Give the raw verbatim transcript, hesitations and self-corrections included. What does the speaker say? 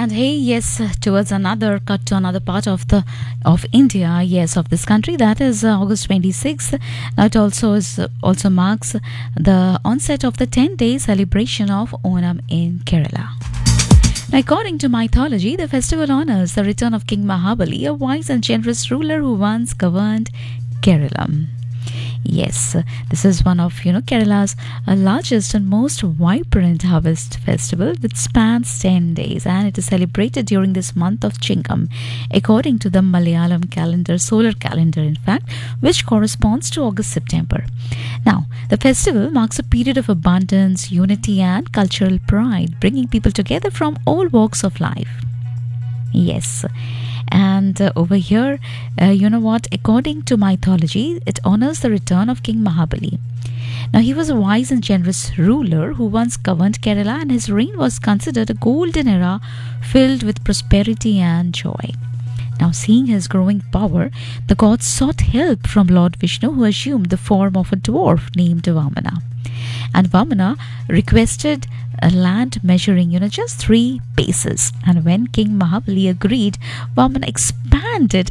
And hey, yes, towards another cut to another part of the of India, yes, of this country. That is uh, August twenty-sixth. Now it also is also marks the onset of the ten-day celebration of Onam in Kerala. Now, according to mythology, the festival honors the return of King Mahabali, a wise and generous ruler who once governed Kerala. Yes, this is one of you know Kerala's uh, largest and most vibrant harvest festival, which spans ten days, and it is celebrated during this month of Chingam, according to the Malayalam calendar, solar calendar, in fact, which corresponds to August-September. Now, the festival marks a period of abundance, unity, and cultural pride, bringing people together from all walks of life. Yes. And uh, over here, uh, you know what? According to mythology, it honors the return of King Mahabali. Now, he was a wise and generous ruler who once governed Kerala, and his reign was considered a golden era filled with prosperity and joy. Now, seeing his growing power, the gods sought help from Lord Vishnu, who assumed the form of a dwarf named Vamana. And Vamana requested a land measuring, you know, just three paces. And when King Mahabali agreed, Vamana expanded